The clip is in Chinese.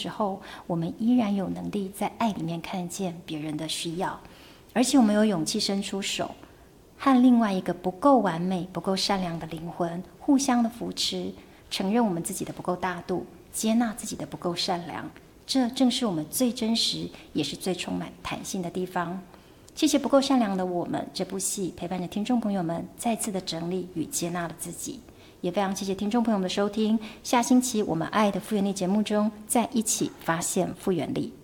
时候，我们依然有能力在爱里面看见别人的需要，而且我们有勇气伸出手，和另外一个不够完美、不够善良的灵魂互相的扶持，承认我们自己的不够大度，接纳自己的不够善良。这正是我们最真实，也是最充满弹性的地方。谢谢不够善良的我们，这部戏陪伴着听众朋友们再次的整理与接纳了自己。也非常谢谢听众朋友们的收听，下星期我们爱的复原力节目中再一起发现复原力。